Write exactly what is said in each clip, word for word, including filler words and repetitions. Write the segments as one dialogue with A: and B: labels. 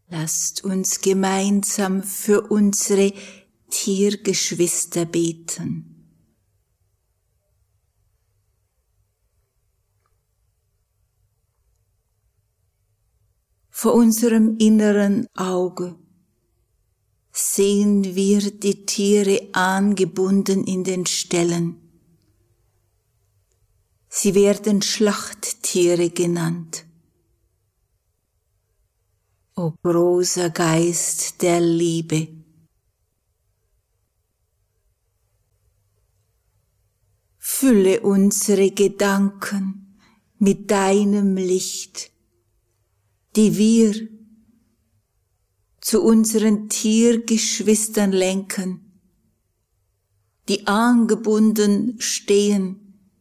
A: Lasst uns gemeinsam für unsere Tiergeschwister beten. Vor unserem inneren Auge sehen wir die Tiere angebunden in den Ställen. Sie werden Schlachttiere genannt. O großer Geist der Liebe, fülle unsere Gedanken mit deinem Licht, die wir zu unseren Tiergeschwistern lenken, die angebunden stehen,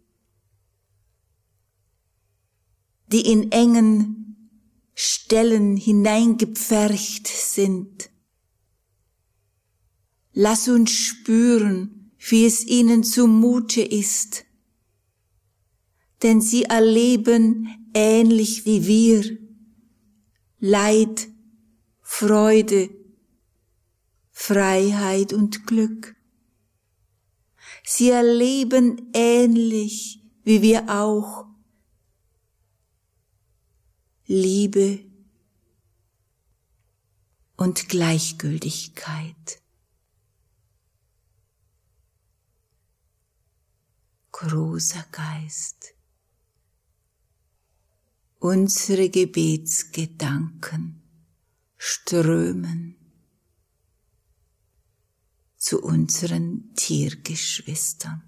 A: die in engen Ställen hineingepfercht sind. Lass uns spüren, wie es ihnen zumute ist, denn sie erleben ähnlich wie wir Leid, Freude, Freiheit und Glück. Sie erleben ähnlich wie wir auch Liebe und Gleichgültigkeit. Großer Geist, unsere Gebetsgedanken strömen zu unseren Tiergeschwistern.